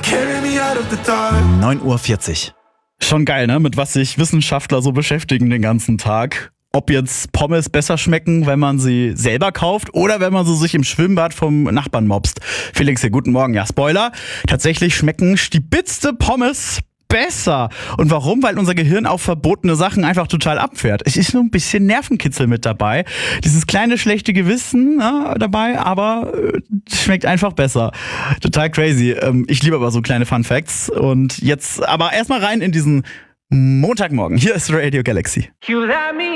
9:40 Uhr. Schon geil, ne? Mit was sich Wissenschaftler so beschäftigen den ganzen Tag. Ob jetzt Pommes besser schmecken, wenn man sie selber kauft oder wenn man sie sich im Schwimmbad vom Nachbarn mobst. Felix hier, guten Morgen. Ja, Spoiler. Tatsächlich schmecken stibitzte Pommes besser. Und warum? Weil unser Gehirn auf verbotene Sachen einfach total abfährt. Es ist nur ein bisschen Nervenkitzel mit dabei. Dieses kleine schlechte Gewissen dabei, aber schmeckt einfach besser. Total crazy. Ich liebe aber so kleine Fun Facts. Und jetzt aber erstmal rein in diesen Montagmorgen. Hier ist Radio Galaxy.